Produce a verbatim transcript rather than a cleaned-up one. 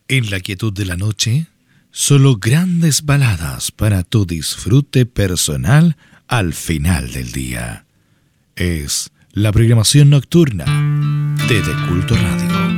En la quietud de la noche, solo grandes baladas para tu disfrute personal al final del día. Es la programación nocturna de De Culto Radio.